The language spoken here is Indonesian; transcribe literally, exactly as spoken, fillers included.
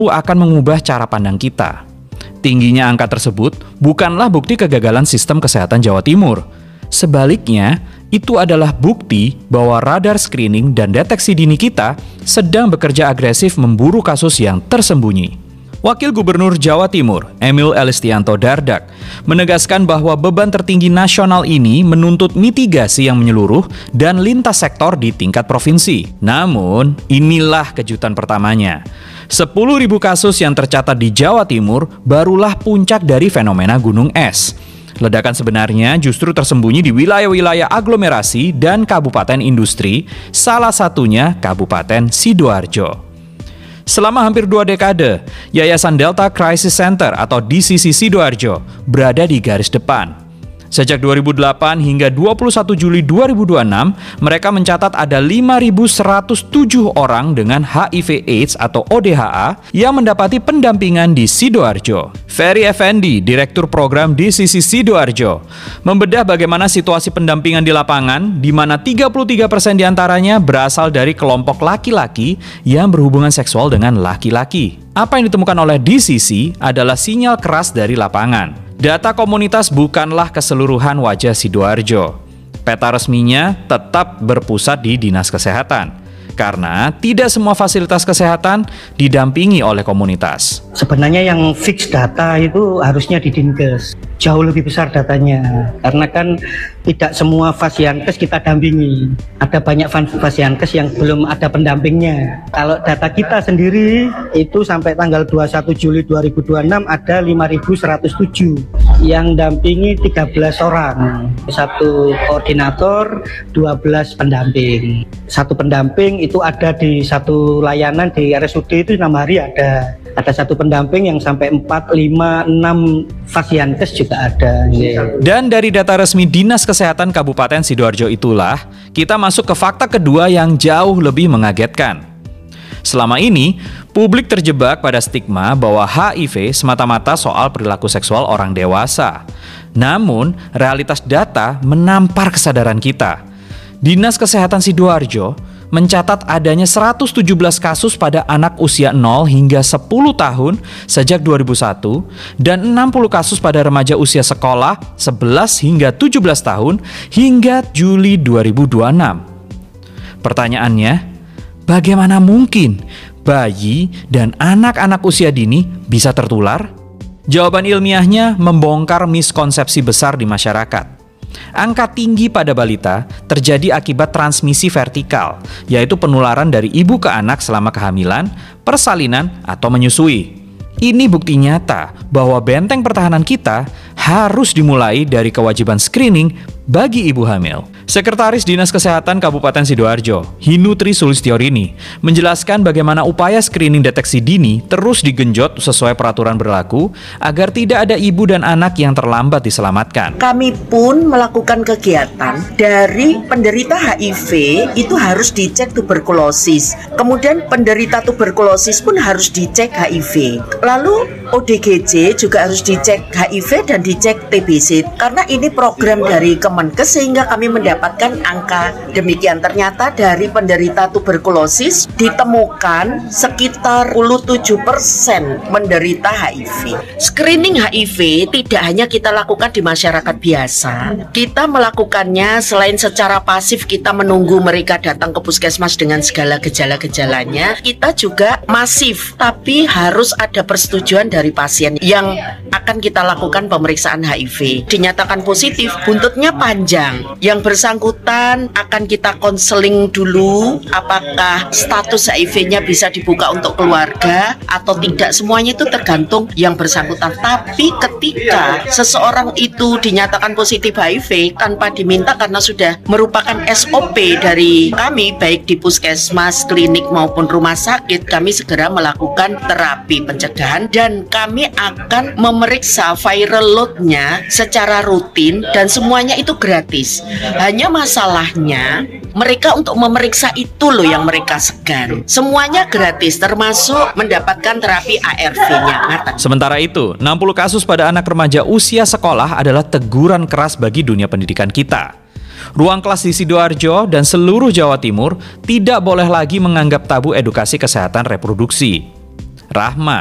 akan mengubah cara pandang kita. Tingginya angka tersebut bukanlah bukti kegagalan sistem kesehatan Jawa Timur. Sebaliknya, itu adalah bukti bahwa radar screening dan deteksi dini kita sedang bekerja agresif memburu kasus yang tersembunyi. Wakil Gubernur Jawa Timur, Emil Elistianto Dardak, menegaskan bahwa beban tertinggi nasional ini menuntut mitigasi yang menyeluruh dan lintas sektor di tingkat provinsi. Namun, inilah kejutan pertamanya. sepuluh ribu kasus yang tercatat di Jawa Timur barulah puncak dari fenomena gunung es. Ledakan sebenarnya justru tersembunyi di wilayah-wilayah aglomerasi dan kabupaten industri, salah satunya Kabupaten Sidoarjo. Selama hampir dua dekade, Yayasan Delta Crisis Center atau D C C Sidoarjo berada di garis depan. Sejak dua ribu delapan hingga dua puluh satu Juli dua ribu dua puluh enam, mereka mencatat ada lima ribu seratus tujuh orang dengan H I V AIDS atau O D H A yang mendapati pendampingan di Sidoarjo. Ferry Effendi, Direktur Program D C C Sidoarjo, membedah bagaimana situasi pendampingan di lapangan, di mana tiga puluh tiga persen diantaranya berasal dari kelompok laki-laki yang berhubungan seksual dengan laki-laki. Apa yang ditemukan oleh D C C adalah sinyal keras dari lapangan. Data komunitas bukanlah keseluruhan wajah Sidoarjo. Peta resminya tetap berpusat di Dinas Kesehatan, karena tidak semua fasilitas kesehatan didampingi oleh komunitas. Sebenarnya yang fix data itu harusnya di Dinkes. Jauh lebih besar datanya, karena kan tidak semua fasiankes kita dampingi. Ada banyak fasiankes yang belum ada pendampingnya. Kalau data kita sendiri itu sampai tanggal dua puluh satu Juli dua ribu dua puluh enam ada lima ribu seratus tujuh yang dampingi tiga belas orang. Satu koordinator, dua belas pendamping. Satu pendamping itu ada di satu layanan di R S U D itu enam hari ada. Ada satu pendamping yang sampai empat, lima, enam fasiankes juga ada. Dan dari data resmi Dinas Kesehatan Kabupaten Sidoarjo itulah, kita masuk ke fakta kedua yang jauh lebih mengagetkan. Selama ini, publik terjebak pada stigma bahwa H I V semata-mata soal perilaku seksual orang dewasa. Namun, realitas data menampar kesadaran kita. Dinas Kesehatan Sidoarjo mencatat adanya seratus tujuh belas kasus pada anak usia nol hingga sepuluh tahun sejak dua ribu satu dan enam puluh kasus pada remaja usia sekolah sebelas hingga tujuh belas tahun hingga Juli dua ribu dua puluh enam. Pertanyaannya, bagaimana mungkin bayi dan anak-anak usia dini bisa tertular? Jawaban ilmiahnya membongkar miskonsepsi besar di masyarakat. Angka tinggi pada balita terjadi akibat transmisi vertikal, yaitu penularan dari ibu ke anak selama kehamilan, persalinan, atau menyusui. Ini bukti nyata bahwa benteng pertahanan kita harus dimulai dari kewajiban screening bagi ibu hamil. Sekretaris Dinas Kesehatan Kabupaten Sidoarjo, Hinutri Sulistyorini, menjelaskan bagaimana upaya screening deteksi dini terus digenjot sesuai peraturan berlaku agar tidak ada ibu dan anak yang terlambat diselamatkan. Kami pun melakukan kegiatan dari penderita H I V itu harus dicek tuberkulosis. Kemudian penderita tuberkulosis pun harus dicek H I V. Lalu O D G J juga harus dicek H I V dan dicek T B C. Karena ini program dari Kemenkes sehingga kami mendapat mendapatkan angka demikian. Ternyata dari penderita tuberkulosis ditemukan sekitar dua puluh tujuh persen menderita H I V. Screening H I V tidak hanya kita lakukan di masyarakat biasa, kita melakukannya selain secara pasif kita menunggu mereka datang ke puskesmas dengan segala gejala-gejalanya, kita juga masif, tapi harus ada persetujuan dari pasien yang akan kita lakukan pemeriksaan H I V. Dinyatakan positif, buntutnya panjang. Yang bersangkutan akan kita konseling dulu apakah status H I V-nya bisa dibuka untuk keluarga atau tidak. Semuanya itu tergantung yang bersangkutan. Tapi ketika seseorang itu dinyatakan positif H I V tanpa diminta karena sudah merupakan S O P dari kami baik di puskesmas, klinik maupun rumah sakit, kami segera melakukan terapi pencegahan dan kami akan memeriksa viral load-nya secara rutin dan semuanya itu gratis. Hanya masalahnya mereka untuk memeriksa itu loh yang mereka segan. Semuanya gratis termasuk mendapatkan terapi A R V-nya. Sementara itu, enam puluh kasus pada anak remaja usia sekolah adalah teguran keras bagi dunia pendidikan kita. Ruang kelas di Sidoarjo dan seluruh Jawa Timur tidak boleh lagi menganggap tabu edukasi kesehatan reproduksi. Rahma